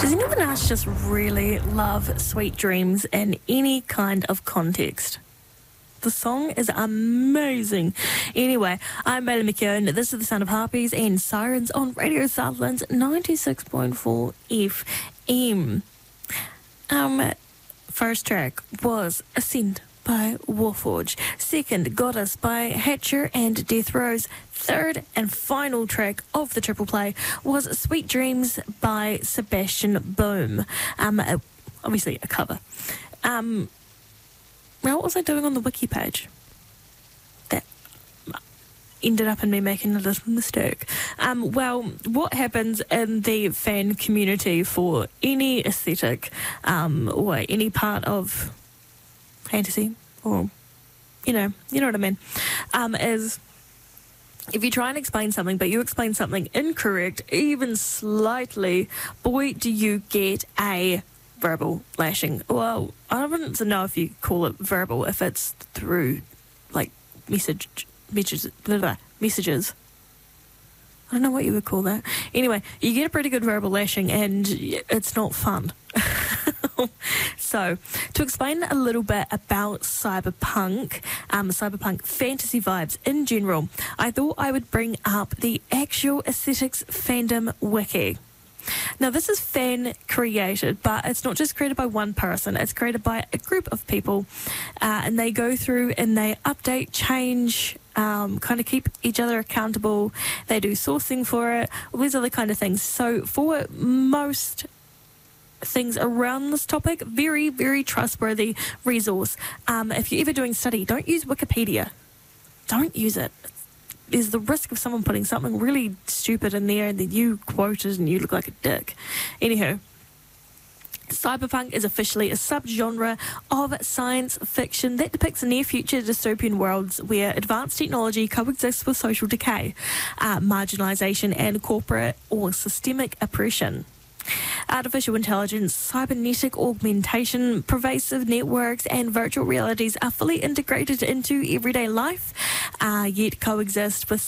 Does anyone else just really love Sweet Dreams in any kind of context? The song is amazing. Anyway, I'm Bailey McKeown. This is the sound of harpies and sirens on Radio Southlands 96.4 FM. First track was Ascend by Warforge. Second, Goddess by Hatcher and Death Rose. Third and final track of the triple play was Sweet Dreams by Sebastian Boom. Obviously a cover. Now, what was I doing on the wiki page? That ended up in me making a little mistake. Well, what happens in the fan community for any aesthetic or any part of fantasy, or you know what I mean, is if you try and explain something but you explain something incorrect even slightly, boy do you get a verbal lashing. Well, I wouldn't know if you call it verbal if it's through like messages. I don't know what you would call that. Anyway, you get a pretty good verbal lashing and it's not fun. So, to explain a little bit about cyberpunk fantasy vibes in general, I thought I would bring up the actual aesthetics fandom wiki. Now, this is fan-created, but it's not just created by one person. It's created by a group of people, and they go through and they update, change, kind of keep each other accountable. They do sourcing for it, all these other kind of things. So for most things around this topic, very, very trustworthy resource. If you're ever doing study, don't use Wikipedia. Don't use it. There's the risk of someone putting something really stupid in there and then you quote it and you look like a dick. Anywho, cyberpunk is officially a subgenre of science fiction that depicts near-future dystopian worlds where advanced technology coexists with social decay, marginalisation and corporate or systemic oppression. Artificial intelligence, cybernetic augmentation, pervasive networks and virtual realities are fully integrated into everyday life, yet coexist with